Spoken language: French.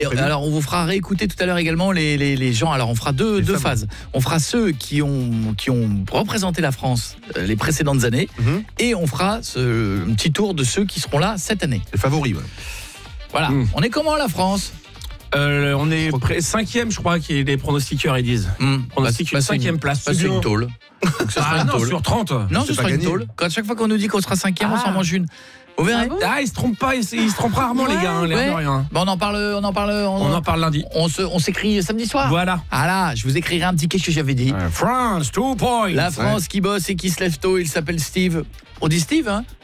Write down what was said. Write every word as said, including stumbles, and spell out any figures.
Et, alors on vous fera réécouter tout à l'heure également les, les, les gens. Alors on fera deux, deux phases. On fera ceux qui ont, qui ont représenté la France euh, les précédentes années mm-hmm. et on fera ce un petit tour de ceux qui seront là cette année. Les favoris, ouais. Voilà. Mm. On est comment la France? Euh, on est près, cinquième, je crois, que les pronostiqueurs ils disent. Mmh. Pronostiqueurs, bah, cinquième place. Bah, c'est une tôle. Donc, ça ah, une non, tôle. Sur trente. Non, ce sera une tôle. Quand chaque fois qu'on nous dit qu'on sera cinquième, ah. on s'en mange une. Vous verrez. Ah, bon ah, ils se trompent pas, ils se, ils se trompent rarement ouais, les gars, hein, l'air ouais. de rien. Bon, on en parle, on en parle, on, on en parle lundi. On se, on s'écrit samedi soir. Voilà. Ah là, je vous écrirai un petit qu'est-ce que j'avais dit. Uh, France, two points. La France ouais. qui bosse et qui se lève tôt, il s'appelle Steve. On dit Steve, hein?